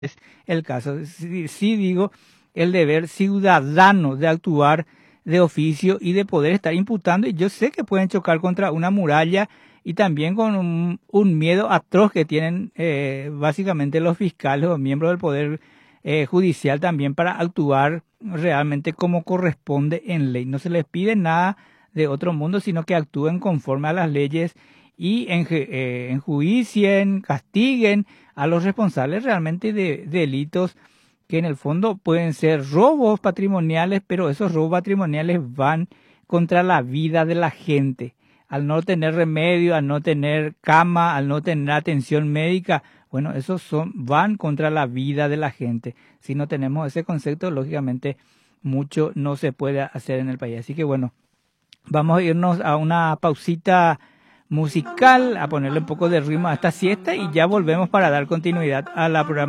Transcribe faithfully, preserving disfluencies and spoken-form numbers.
es el caso. Sí, sí digo, el deber ciudadano de actuar de oficio y de poder estar imputando. Y yo sé que pueden chocar contra una muralla y también con un, un miedo atroz que tienen eh, básicamente los fiscales o miembros del Poder eh, Judicial también para actuar realmente como corresponde en ley. No se les pide nada de otro mundo, sino que actúen conforme a las leyes y en, eh, enjuicien, castiguen a los responsables realmente de, de delitos que en el fondo pueden ser robos patrimoniales, pero esos robos patrimoniales van contra la vida de la gente. Al no tener remedio, al no tener cama, al no tener atención médica, bueno, esos son, van contra la vida de la gente. Si no tenemos ese concepto, lógicamente mucho no se puede hacer en el país. Así que bueno, vamos a irnos a una pausita musical, a ponerle un poco de ritmo a esta siesta y ya volvemos para dar continuidad a la programación.